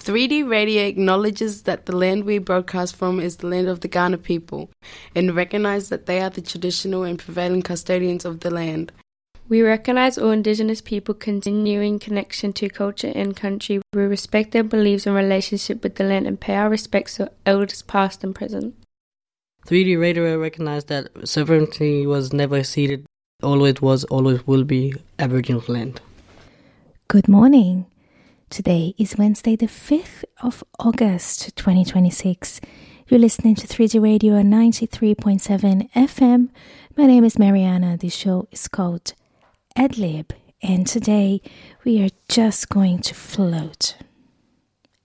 3D Radio acknowledges that the land we broadcast from is the land of the Kaurna people and recognise that they are the traditional and prevailing custodians of the land. We recognise all Indigenous people continuing connection to culture and country. We respect their beliefs and relationship with the land and pay our respects to elders past and present. 3D Radio recognised that sovereignty was never ceded, always was, always will be Aboriginal land. Good morning. Today is Wednesday the 5th of August 2026. You're listening to 3D Radio on 93.7 FM. My name is Mariana. The show is called Adlib, and today we are just going to float.